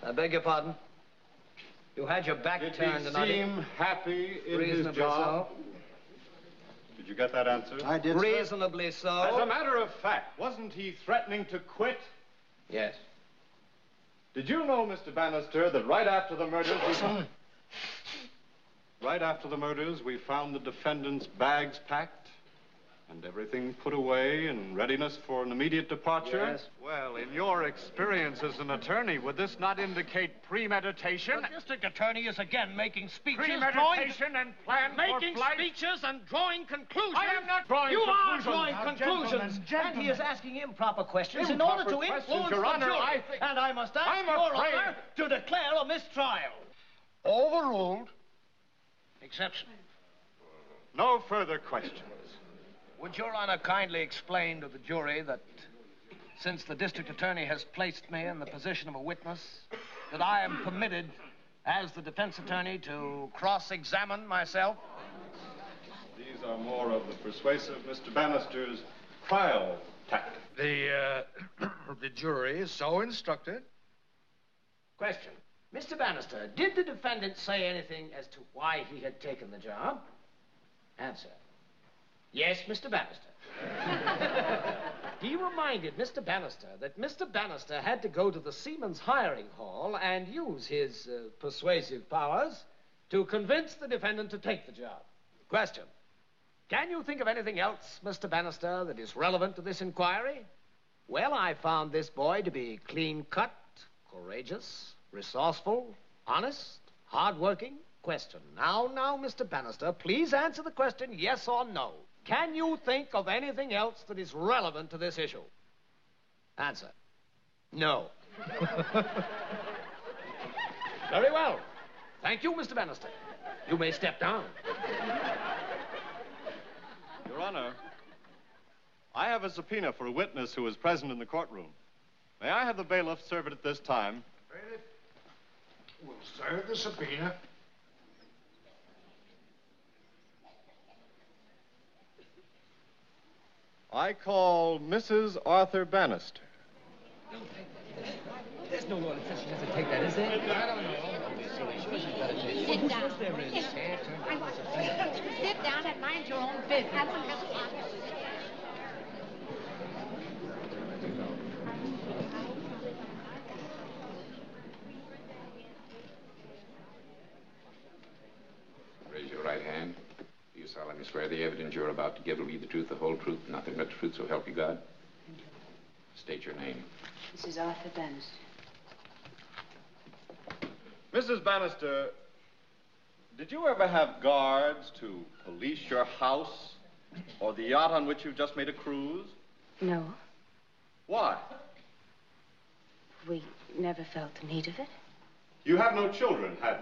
I beg your pardon? You had your back turned and Did he seem happy in his job? So. Did you get that answer? I did, Reasonably so. As a matter of fact, wasn't he threatening to quit? Yes. Did you know, Mr. Bannister, that right after the murders, we found the defendant's bags packed and everything put away in readiness for an immediate departure? Yes. Well, in your experience as an attorney, would this not indicate premeditation? The district attorney is again making speeches, Premeditation and plan for making flight? speeches and drawing conclusions. I am not drawing You conclusions. are drawing Now, conclusions. And he is asking improper questions in Improper order to questions, influence Your the Honor, jury. I think- And I must ask I'm Your afraid- Honor to declare a mistrial. Overruled. Exception. No further questions. Would Your Honor kindly explain to the jury that since the district attorney has placed me in the position of a witness, that I am permitted, as the defense attorney, to cross-examine myself? These are more of the persuasive Mr. Bannister's trial tactics. The jury is so instructed. Question. Mr. Bannister, did the defendant say anything as to why he had taken the job? Answer. Yes, Mr. Bannister. He reminded Mr. Bannister that Mr. Bannister had to go to the Seamen's Hiring Hall and use his persuasive powers to convince the defendant to take the job. Question. Can you think of anything else, Mr. Bannister, that is relevant to this inquiry? Well, I found this boy to be clean-cut, courageous, resourceful, honest, hard-working. Question. Now, Mr. Bannister, please answer the question yes or no. Can you think of anything else that is relevant to this issue? Answer. No. Very well. Thank you, Mr. Bannister. You may step down. Your Honor, I have a subpoena for a witness who was present in the courtroom. May I have the bailiff serve it at this time? Bailiff will serve the subpoena. I call Mrs. Arthur Bannister. There's no law that says she doesn't take that, is there? I don't know. Sit down. Sit down and mind your own business. Raise your right hand. Do you solemnly swear the evidence you're about to give will be the truth, the whole truth, nothing but the truth, so help you God? State your name. This is Arthur Bannister. Mrs. Bannister, did you ever have guards to police your house or the yacht on which you've just made a cruise? No, Why? we never felt the need of it. You have no children, have you?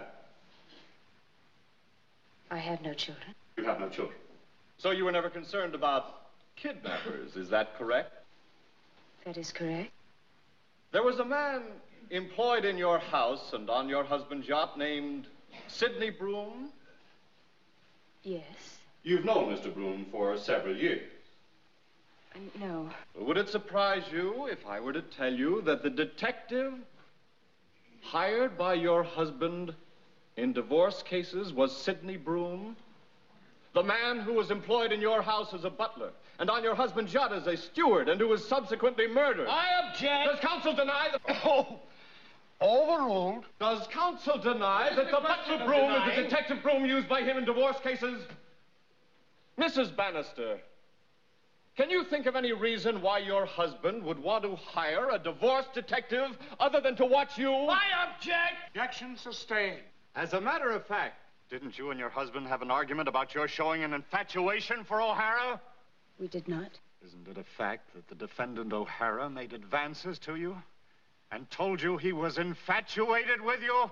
I have no children. You have no children. So you were never concerned about kidnappers, is that correct? That is correct. There was a man employed in your house and on your husband's yacht named Sidney Broom. Yes. You've known Mr. Broom for several years. No. Would it surprise you if I were to tell you that the detective hired by your husband in divorce cases was Sidney Broom? The man who was employed in your house as a butler and on your husband's yacht as a steward and who was subsequently murdered. I object. Does counsel deny the... Oh, overruled. Does counsel deny that the butler Broom is the detective Broom used by him in divorce cases? Mrs. Bannister, can you think of any reason why your husband would want to hire a divorce detective other than to watch you? I object. Objection sustained. As a matter of fact, didn't you and your husband have an argument about your showing an infatuation for O'Hara? We did not. Isn't it a fact that the defendant O'Hara made advances to you and told you he was infatuated with you?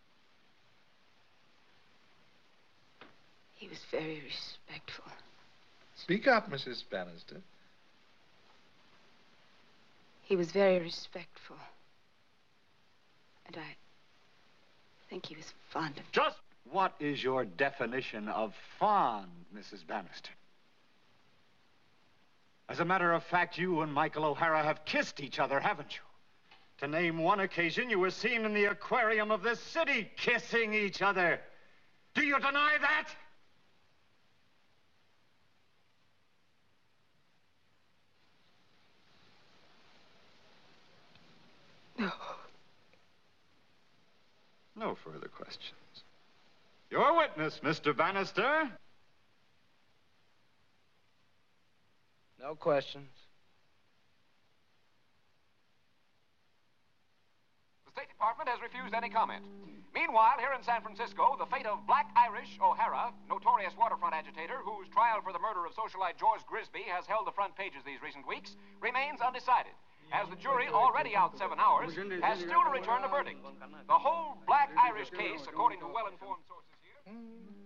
He was very respectful. Speak up, Mrs. Bannister. He was very respectful. And I think he was fond of... Just what is your definition of fond, Mrs. Bannister? As a matter of fact, you and Michael O'Hara have kissed each other, haven't you? To name one occasion, you were seen in the aquarium of this city kissing each other. Do you deny that? No. No further questions. Your witness, Mr. Bannister. No questions. The State Department has refused any comment. Meanwhile, here in San Francisco, the fate of Black Irish O'Hara, notorious waterfront agitator whose trial for the murder of socialite George Grisby has held the front pages these recent weeks, remains undecided, as the jury, already out 7 hours, has still to return a verdict. The whole Black Irish case, according to well-informed sources here...